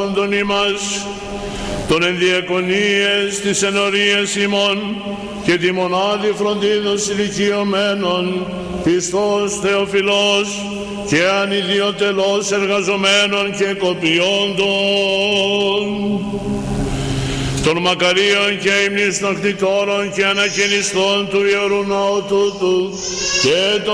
παρόντων ημάς, τον ενδιακονίες της ενορίας ημών και τη μονάδη φροντίδος ηλικιωμένων, πιστός Θεοφιλός και ανιδιοτελώς εργαζομένων και κοπιόντων, των μακαρίων και υμνηστοκτητόρων και ανακαινιστών του Ιερού Ναού τούτου και